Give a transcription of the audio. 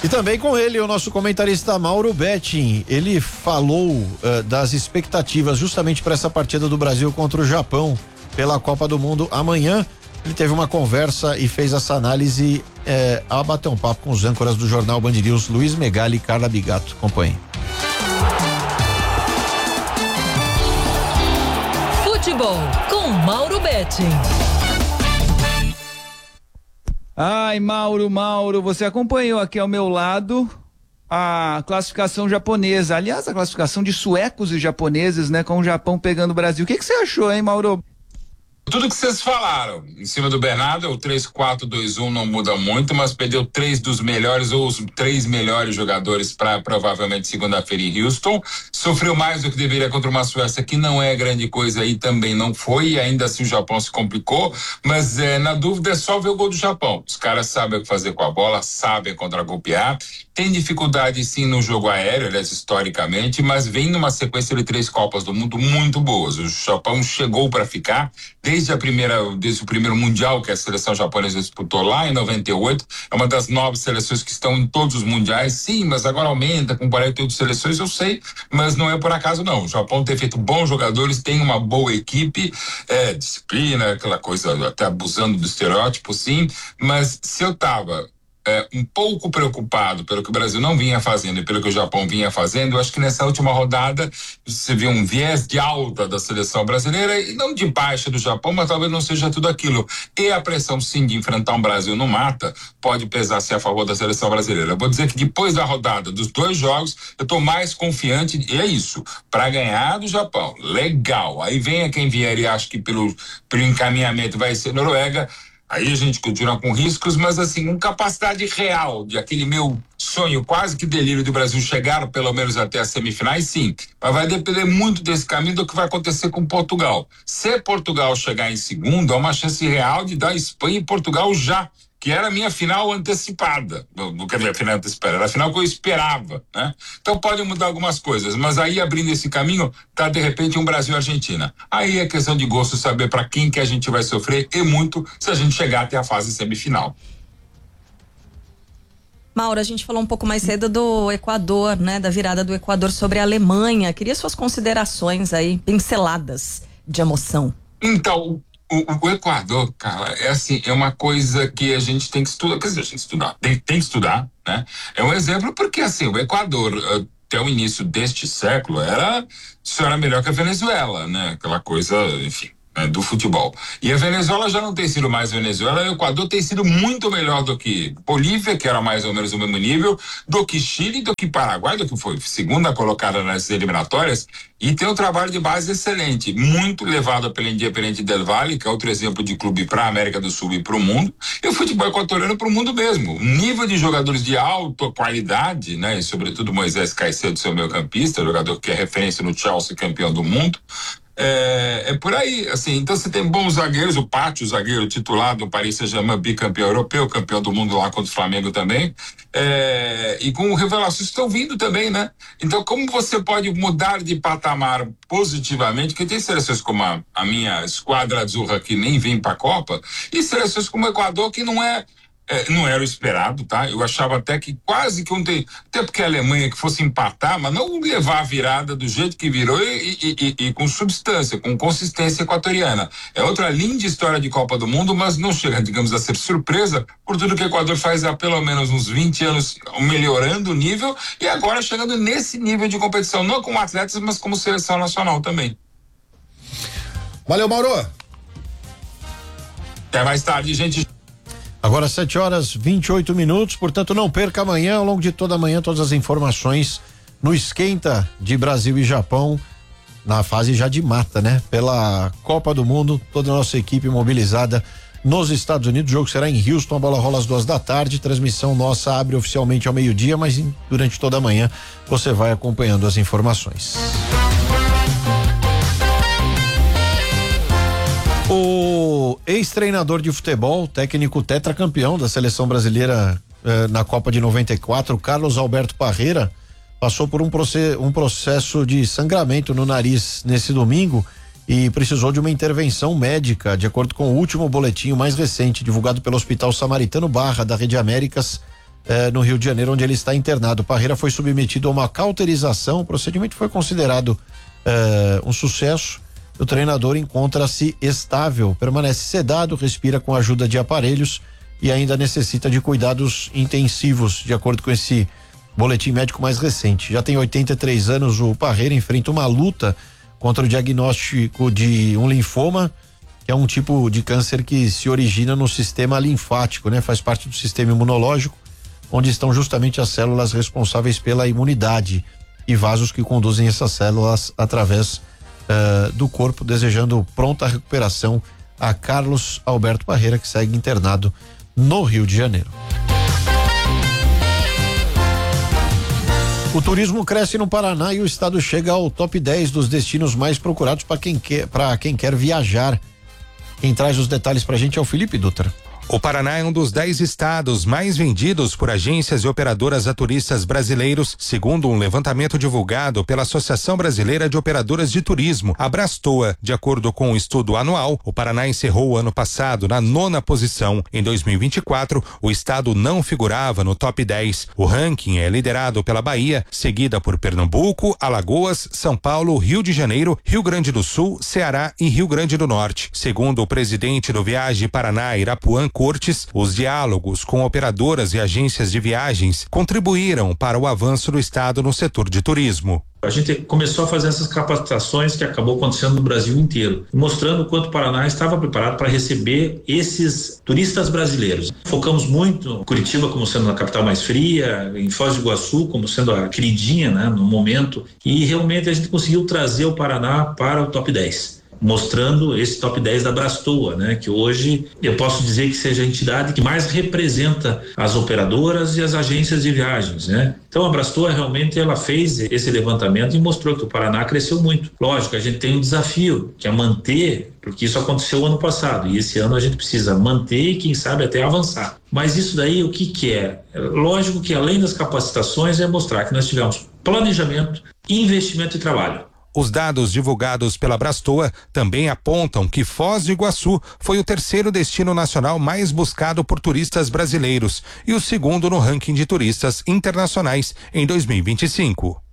E também com ele, o nosso comentarista Mauro Betting. Ele falou das expectativas justamente para essa partida do Brasil contra o Japão pela Copa do Mundo amanhã. Ele teve uma conversa e fez essa análise a bater um papo com os âncoras do jornal Band News, Luiz Megali e Carla Bigato. Acompanhe. Futebol com Mauro Betting. Ai, Mauro, você acompanhou aqui ao meu lado a classificação japonesa, aliás, a classificação de suecos e japoneses, né, com o Japão pegando o Brasil. O que você achou, hein, Mauro? Tudo que vocês falaram em cima do Bernardo, o 3-4-2-1 não muda muito, mas perdeu 3 dos melhores ou os 3 melhores jogadores para provavelmente segunda-feira em Houston. Sofreu mais do que deveria contra uma Suécia que não é grande coisa e também não foi, e ainda assim o Japão se complicou, mas na dúvida é só ver o gol do Japão. Os caras sabem o que fazer com a bola, sabem contra-golpear, tem dificuldade sim no jogo aéreo, aliás, historicamente, mas vem numa sequência de 3 Copas do Mundo muito boas. O Japão chegou para ficar desde o primeiro Mundial que a seleção japonesa disputou lá em 98, é uma das 9 seleções que estão em todos os mundiais, sim, mas agora aumenta com 48 seleções, eu sei, mas não é por acaso não. O Japão tem feito bons jogadores, tem uma boa equipe, disciplina, aquela coisa, até abusando do estereótipo, sim, mas se eu tava um pouco preocupado pelo que o Brasil não vinha fazendo e pelo que o Japão vinha fazendo, eu acho que nessa última rodada você viu um viés de alta da seleção brasileira e não de baixa do Japão, mas talvez não seja tudo aquilo. E a pressão sim de enfrentar um Brasil no mata pode pesar-se a favor da seleção brasileira. Eu vou dizer que depois da rodada dos 2 jogos, eu tô mais confiante, e é isso, para ganhar do Japão. Legal. Aí venha quem vier e acha que pelo encaminhamento vai ser Noruega. Aí a gente continua com riscos, mas assim, com capacidade real de aquele meu sonho, quase que delírio do Brasil chegar pelo menos até as semifinais, sim. Mas vai depender muito desse caminho do que vai acontecer com Portugal. Se Portugal chegar em segundo, há uma chance real de dar Espanha e Portugal já, que era a minha final antecipada. Não quer dizer, a final antecipada, era a final que eu esperava, né? Então pode mudar algumas coisas, mas aí abrindo esse caminho, tá de repente um Brasil e Argentina. Aí é questão de gosto saber para quem que a gente vai sofrer e muito se a gente chegar até a fase semifinal. Mauro, a gente falou um pouco mais cedo do Equador, né? Da virada do Equador sobre a Alemanha. Queria suas considerações aí, pinceladas de emoção. Então, o Equador, cara, é uma coisa que a gente tem que estudar, quer dizer, a gente tem que estudar, né? É um exemplo porque, assim, o Equador, até o início deste século, era melhor que a Venezuela, né? Aquela coisa, enfim, do futebol. E a Venezuela já não tem sido mais Venezuela, o Equador tem sido muito melhor do que Bolívia, que era mais ou menos o mesmo nível, do que Chile, do que Paraguai, do que foi segunda colocada nas eliminatórias, e tem um trabalho de base excelente, muito levado pela Independiente del Valle, que é outro exemplo de clube para a América do Sul e para o mundo, e o futebol equatoriano para o mundo mesmo. Um nível de jogadores de alta qualidade, né? E sobretudo Moisés Caicedo, seu meio-campista, jogador que é referência no Chelsea, campeão do mundo. É por aí, assim, então você tem bons zagueiros, o Pátio, zagueiro titular do Paris Saint-Germain, bicampeão europeu, campeão do mundo lá contra o Flamengo também, e com revelações que estão vindo também, né? Então como você pode mudar de patamar positivamente, que tem seleções como a minha esquadra azul que nem vem pra Copa, e seleções como o Equador que não era o esperado, tá? Eu achava até que quase que até porque a Alemanha que fosse empatar, mas não levar a virada do jeito que virou e com substância, com consistência equatoriana. É outra linda história de Copa do Mundo, mas não chega, digamos, a ser surpresa por tudo que o Equador faz há pelo menos uns 20 anos melhorando o nível e agora chegando nesse nível de competição, não como atletas, mas como seleção nacional também. Valeu, Mauro. Até mais tarde, gente. Agora 7h28, portanto não perca amanhã, ao longo de toda a manhã, todas as informações no esquenta de Brasil e Japão, na fase já de mata, né? Pela Copa do Mundo, toda a nossa equipe mobilizada nos Estados Unidos. O jogo será em Houston, a bola rola às 14h, transmissão nossa abre oficialmente ao meio-dia, mas durante toda a manhã você vai acompanhando as informações. O ex-treinador de futebol, técnico tetracampeão da seleção brasileira na Copa de 94, Carlos Alberto Parreira, passou por um processo de sangramento no nariz nesse domingo e precisou de uma intervenção médica, de acordo com o último boletim mais recente divulgado pelo Hospital Samaritano Barra da Rede Américas. no Rio de Janeiro, onde ele está internado. Parreira foi submetido a uma cauterização, o procedimento foi considerado um sucesso. O treinador encontra-se estável, permanece sedado, respira com a ajuda de aparelhos e ainda necessita de cuidados intensivos, de acordo com esse boletim médico mais recente. Já tem 83 anos, o Parreira enfrenta uma luta contra o diagnóstico de um linfoma, que é um tipo de câncer que se origina no sistema linfático, né? Faz parte do sistema imunológico, onde estão justamente as células responsáveis pela imunidade e vasos que conduzem essas células através do corpo, desejando pronta recuperação a Carlos Alberto Parreira, que segue internado no Rio de Janeiro. O turismo cresce no Paraná e o estado chega ao top 10 dos destinos mais procurados para quem quer viajar. Quem traz os detalhes pra gente é o Felipe Dutra. O Paraná é um dos 10 estados mais vendidos por agências e operadoras a turistas brasileiros, segundo um levantamento divulgado pela Associação Brasileira de Operadoras de Turismo, a Brastoa. De acordo com um estudo anual, o Paraná encerrou o ano passado na 9ª posição. Em 2024, o estado não figurava no top 10. O ranking é liderado pela Bahia, seguida por Pernambuco, Alagoas, São Paulo, Rio de Janeiro, Rio Grande do Sul, Ceará e Rio Grande do Norte. Segundo o presidente do Viagem Paraná, Irapuã Cortes, os diálogos com operadoras e agências de viagens contribuíram para o avanço do estado no setor de turismo. A gente começou a fazer essas capacitações que acabou acontecendo no Brasil inteiro, mostrando o quanto o Paraná estava preparado para receber esses turistas brasileiros. Focamos muito em Curitiba como sendo a capital mais fria, em Foz do Iguaçu como sendo a queridinha, né, no momento, e realmente a gente conseguiu trazer o Paraná para o top 10. Mostrando esse top 10 da Brastoa, né? Que hoje eu posso dizer que seja a entidade que mais representa as operadoras e as agências de viagens, né? Então a Brastoa realmente ela fez esse levantamento e mostrou que o Paraná cresceu muito. Lógico, a gente tem um desafio, que é manter, porque isso aconteceu ano passado e esse ano a gente precisa manter e quem sabe até avançar. Mas isso daí o que é? Lógico que além das capacitações é mostrar que nós tivemos planejamento, investimento e trabalho. Os dados divulgados pela Brastoa também apontam que Foz do Iguaçu foi o 3º destino nacional mais buscado por turistas brasileiros e o 2º no ranking de turistas internacionais em 2025.